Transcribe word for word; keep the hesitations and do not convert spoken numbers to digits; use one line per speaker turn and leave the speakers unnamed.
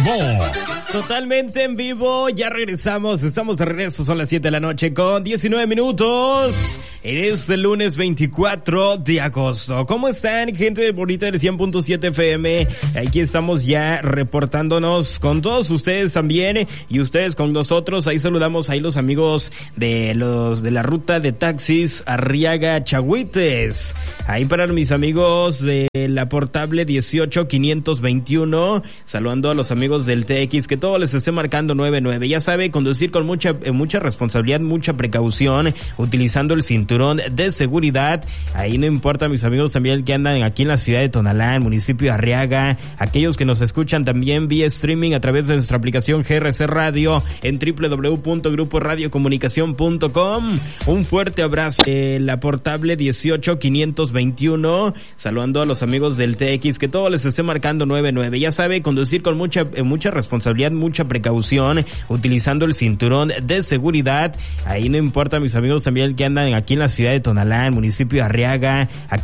vivo.
Totalmente en vivo, ya regresamos, estamos de regreso, son las siete de la noche con diecinueve minutos. Es el lunes veinticuatro de agosto. ¿Cómo están, gente bonita del cien punto siete F M? Aquí estamos ya reportándonos con todos ustedes también y ustedes con nosotros. Ahí saludamos ahí los amigos de los de la ruta de taxis Arriaga Chahuites. Ahí para mis amigos de la portable dieciocho quinientos veintiuno, saludando a los amigos del T X, que todo les esté marcando nueve nueve. Ya sabe, conducir con mucha eh, mucha responsabilidad, mucha precaución, utilizando el cinturón de seguridad. Ahí no importa, mis amigos también que andan aquí en la ciudad de Tonalá, en municipio de Arriaga, aquellos que nos escuchan también vía streaming a través de nuestra aplicación G R C Radio en doble u doble u doble u punto grupo radio comunicación punto com. Un fuerte abrazo. Eh, la portable dieciocho quinientos veintiuno, saludando a los amigos del T X, que todo les esté marcando nueve nueve. Ya sabe, conducir con mucha eh, mucha responsabilidad, mucha precaución, utilizando el cinturón de seguridad. Ahí no importa, mis amigos también que andan aquí en la ciudad de Tonalá, en municipio de Arriaga,